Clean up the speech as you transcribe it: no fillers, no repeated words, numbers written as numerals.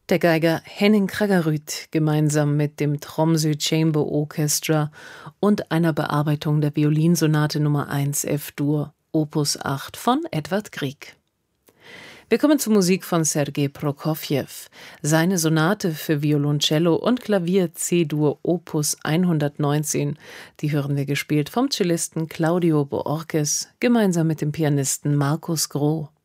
Der Geiger Henning Kraggerud gemeinsam mit dem Tromsø Chamber Orchestra und einer Bearbeitung der Violinsonate Nummer 1 F-Dur, Opus 8 von Edvard Grieg. Wir kommen zur Musik von Sergei Prokofjew. Seine Sonate für Violoncello und Klavier C-Dur Opus 119, die hören wir gespielt vom Cellisten Claudio Boorquez gemeinsam mit dem Pianisten Markus Groh.